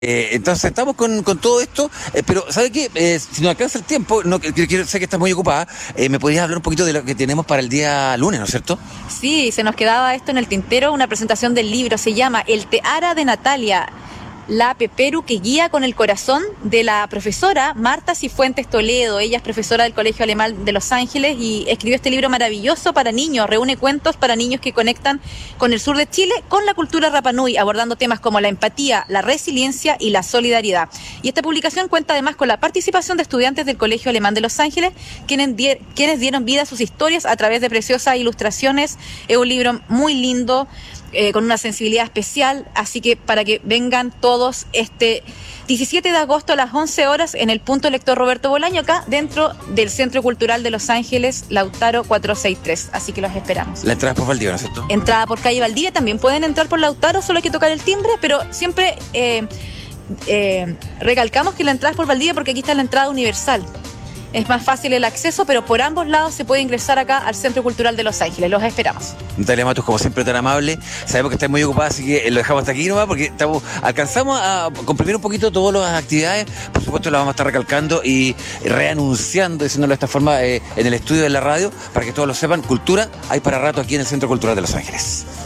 Entonces estamos con todo esto, pero ¿sabe qué? Si nos alcanza el tiempo, no, sé que estás muy ocupada, ¿me podrías hablar un poquito de lo que tenemos para el día lunes, ¿no es cierto? Sí, se nos quedaba esto en el tintero, una presentación del libro, se llama El Teara de Natalia, la Peperu que guía con el corazón, de la profesora Marta Cifuentes Toledo. Ella es profesora del Colegio Alemán de Los Ángeles y escribió este libro maravilloso para niños, reúne cuentos para niños que conectan con el sur de Chile, con la cultura Rapa Nui, abordando temas como la empatía, la resiliencia y la solidaridad. Y esta publicación cuenta además con la participación de estudiantes del Colegio Alemán de Los Ángeles, quienes dieron vida a sus historias a través de preciosas ilustraciones. Es un libro muy lindo, con una sensibilidad especial, así que para que vengan todos este 17 de agosto a las 11 horas en el punto lector Roberto Bolaño, acá dentro del Centro Cultural de Los Ángeles, Lautaro 463, así que los esperamos. La entrada es por Valdivia, ¿no es cierto? Entrada por calle Valdivia, también pueden entrar por Lautaro, solo hay que tocar el timbre, pero siempre recalcamos que la entrada es por Valdivia porque aquí está la entrada universal. Es más fácil el acceso, pero por ambos lados se puede ingresar acá al Centro Cultural de Los Ángeles. Los esperamos. Natalia Matus, como siempre, tan amable. Sabemos que estás muy ocupada, así que lo dejamos hasta aquí nomás, porque alcanzamos a comprimir un poquito todas las actividades. Por supuesto, las vamos a estar recalcando y reanunciando, diciéndolo de esta forma, en el estudio de la radio, para que todos lo sepan. Cultura hay para rato aquí en el Centro Cultural de Los Ángeles.